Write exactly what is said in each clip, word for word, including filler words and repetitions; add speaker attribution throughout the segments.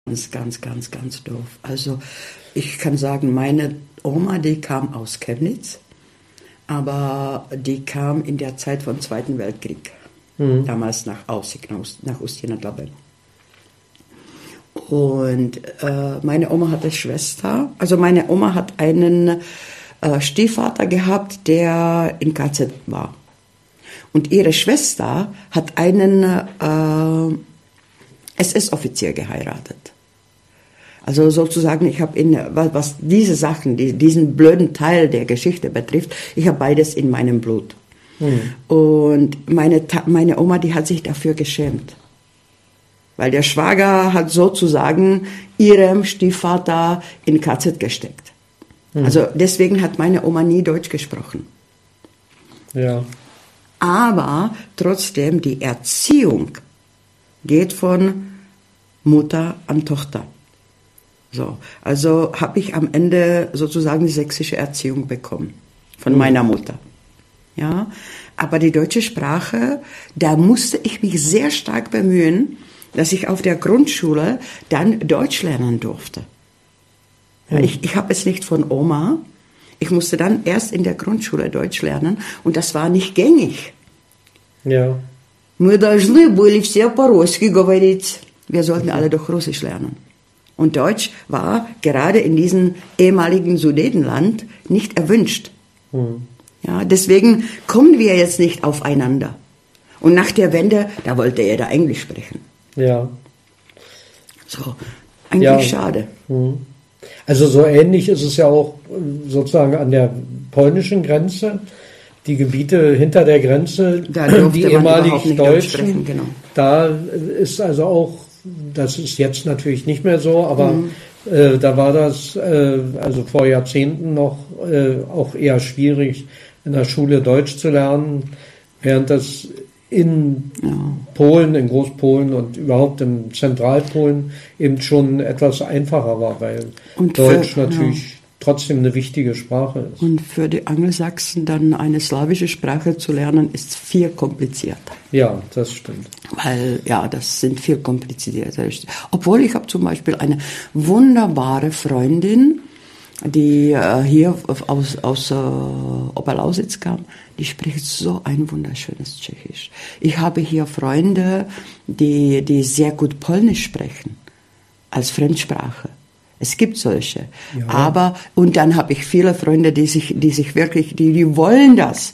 Speaker 1: Ganz, ganz, ganz, ganz doof. Also ich kann sagen, meine Oma, die kam aus Chemnitz, aber die kam in der Zeit vom Zweiten Weltkrieg, mhm. damals nach Aussig, nach Ustjena-Labem. Und äh, meine Oma hatte Schwester, also meine Oma hat einen äh, Stiefvater gehabt, der in K Z war. Und ihre Schwester hat einen äh, S S-Offizier geheiratet. Also sozusagen, ich habe in was diese Sachen, die, diesen blöden Teil der Geschichte betrifft, ich habe beides in meinem Blut. Mhm. Und meine meine Oma, die hat sich dafür geschämt, weil der Schwager hat sozusagen ihrem Stiefvater in K Z gesteckt. Mhm. Also deswegen hat meine Oma nie Deutsch gesprochen.
Speaker 2: Ja.
Speaker 1: Aber trotzdem die Erziehung geht von Mutter an Tochter. So, also habe ich am Ende sozusagen die sächsische Erziehung bekommen von mhm. meiner Mutter. Ja, aber die deutsche Sprache, da musste ich mich sehr stark bemühen, dass ich auf der Grundschule dann Deutsch lernen durfte. Mhm. Ja, ich ich habe es nicht von Oma. Ich musste dann erst in der Grundschule Deutsch lernen und das war nicht gängig.
Speaker 2: Ja.
Speaker 1: Мы должны были все по-русски говорить. Wir sollten alle doch Russisch lernen. Und Deutsch war gerade in diesem ehemaligen Sudetenland nicht erwünscht. Mhm. Ja, deswegen kommen wir jetzt nicht aufeinander. Und nach der Wende, da wollte er da Englisch sprechen.
Speaker 2: Ja.
Speaker 1: So, eigentlich ja. Schade.
Speaker 2: Mhm. Also so ähnlich ist es ja auch sozusagen an der polnischen Grenze. Die Gebiete hinter der Grenze, die ehemalig Deutschen, genau. Da ist also auch, das ist jetzt natürlich nicht mehr so, aber mhm. äh, da war das äh, also vor Jahrzehnten noch äh, auch eher schwierig, in der Schule Deutsch zu lernen, während das in ja. Polen, in Großpolen und überhaupt in Zentralpolen eben schon etwas einfacher war, weil und Deutsch für, natürlich ja. trotzdem eine wichtige Sprache ist.
Speaker 1: Und für die Angelsachsen dann eine slawische Sprache zu lernen, ist viel komplizierter.
Speaker 2: Ja, das stimmt.
Speaker 1: Weil, ja, das sind viel komplizierter. Obwohl ich habe zum Beispiel eine wunderbare Freundin, die äh, hier aus, aus äh, Oberlausitz kam, die spricht so ein wunderschönes Tschechisch. Ich habe hier Freunde, die, die sehr gut Polnisch sprechen, als Fremdsprache. Es gibt solche. Ja. Aber, und dann habe ich viele Freunde, die sich, die sich wirklich, die, die wollen das.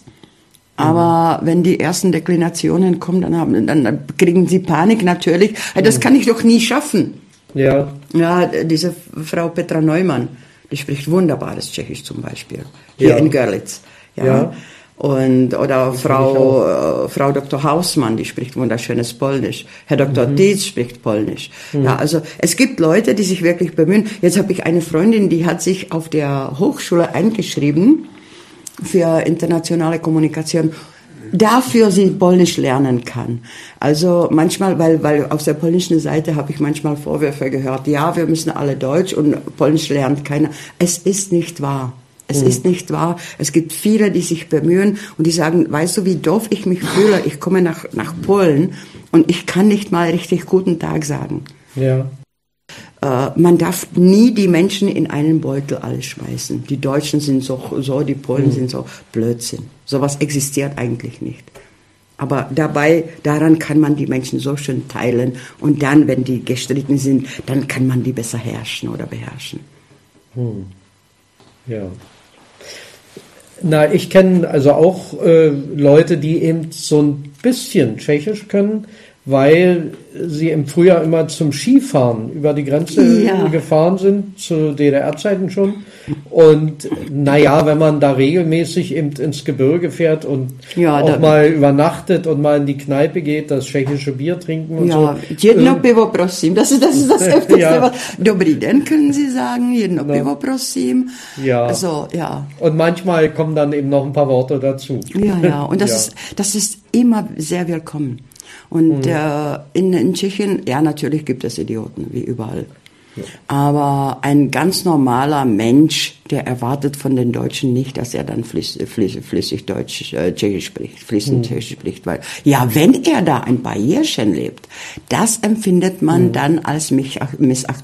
Speaker 1: Aber mhm. wenn die ersten Deklinationen kommen, dann, haben, dann kriegen sie Panik natürlich. Das mhm. kann ich doch nie schaffen.
Speaker 2: Ja.
Speaker 1: Ja, diese Frau Petra Neumann, die spricht wunderbares Tschechisch zum Beispiel. Hier ja. in Görlitz. Ja. ja. Und, oder Frau, äh, Frau Doktor Hausmann, die spricht wunderschönes Polnisch. Herr Doktor Mhm. Dietz spricht Polnisch. Mhm. Ja, also, es gibt Leute, die sich wirklich bemühen. Jetzt habe ich eine Freundin, die hat sich auf der Hochschule eingeschrieben für internationale Kommunikation. Dafür sie Polnisch lernen kann. Also manchmal, weil, weil auf der polnischen Seite habe ich manchmal Vorwürfe gehört, ja, wir müssen alle Deutsch und Polnisch lernt keiner. Es ist nicht wahr. Es mhm. ist nicht wahr. Es gibt viele, die sich bemühen und die sagen, weißt du, wie doof ich mich fühle? Ich komme nach, nach Polen und ich kann nicht mal richtig guten Tag sagen.
Speaker 2: Ja.
Speaker 1: Äh, man darf nie die Menschen in einen Beutel alle schmeißen. Die Deutschen sind so, so die Polen mhm. sind so. Blödsinn. Sowas existiert eigentlich nicht. Aber dabei, daran kann man die Menschen so schön teilen und dann, wenn die gestritten sind, dann kann man die besser herrschen oder beherrschen.
Speaker 2: Mhm. Ja. Na, ich kenne also auch äh, Leute, die eben so ein bisschen Tschechisch können, weil sie im Frühjahr immer zum Skifahren über die Grenze ja. gefahren sind, zu D D R-Zeiten schon. Und naja, wenn man da regelmäßig eben ins Gebirge fährt und ja, auch mal übernachtet und mal in die Kneipe geht, das tschechische Bier trinken und
Speaker 1: ja, so. Jedno pivo prosím, das ist das, ist das Öfteste. Ja. Dobrý den können Sie sagen, jedno no. pivo prosím.
Speaker 2: Ja.
Speaker 1: Also, ja.
Speaker 2: Und manchmal kommen dann eben noch ein paar Worte dazu.
Speaker 1: Ja, ja, und das, ja. Ist, das ist immer sehr willkommen. Und mhm. äh, in, in Tschechien, ja, natürlich gibt es Idioten, wie überall. Ja. Aber ein ganz normaler Mensch, der erwartet von den Deutschen nicht, dass er dann flüss, flüss, flüssig Deutsch, äh, Tschechisch spricht, fließend mhm. Tschechisch spricht. Weil, ja, wenn er da ein paar Jährchen lebt, das empfindet man mhm. dann als Missachtung